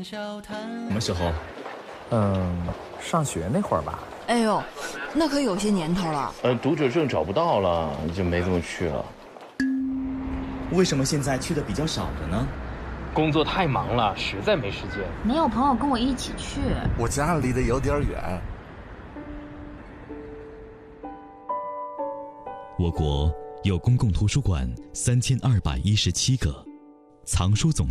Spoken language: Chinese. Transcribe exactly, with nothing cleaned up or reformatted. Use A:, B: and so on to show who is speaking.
A: 什么时候？
B: 嗯，上学那会儿吧。
C: 哎呦，那可有些年头了。
A: 呃，读者证找不到了，就没怎么去了。
D: 为什么现在去的比较少了呢？
E: 工作太忙了，实在没时间。
F: 没有朋友跟我一起去。
G: 我家离得有点远。
H: 我国有公共图书馆三千二百一十七个，藏书总